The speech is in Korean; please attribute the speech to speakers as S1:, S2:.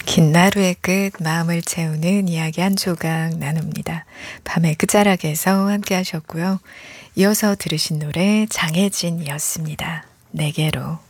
S1: 긴 하루의 끝 마음을 채우는 이야기 한 조각 나눕니다. 밤의 끝자락에서 함께 하셨고요. 이어서 들으신 노래 장혜진이었습니다. 내게로.